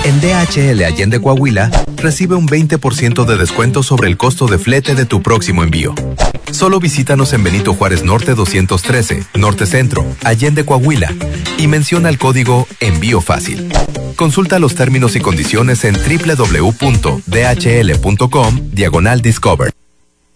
En DHL Allende Coahuila, recibe un 20% de descuento sobre el costo de flete de tu próximo envío. Solo visítanos en Benito Juárez Norte 213, Norte Centro, Allende Coahuila, y menciona el código Envío Fácil. Consulta los términos y condiciones en www.dhl.com/Discover.